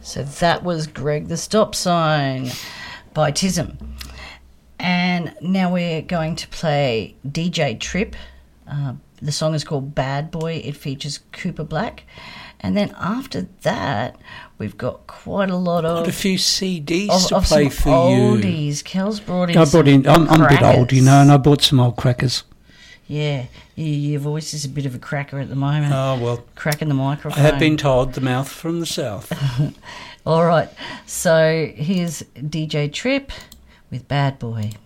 So that was Greg the Stop Sign by Tism. And now we're going to play DJ Trip. The song is called Bad Boy. It features Cooper Black. And then after that, we've got quite a lot of... Got a few CDs to play for oldies. Kel's brought in I'm a bit old, you know, and I bought some old crackers. Yeah, your voice is a bit of a cracker at the moment. Oh, well. Cracking the microphone. I have been told the mouth from the south. All right, so here's DJ Trip with Bad Boy.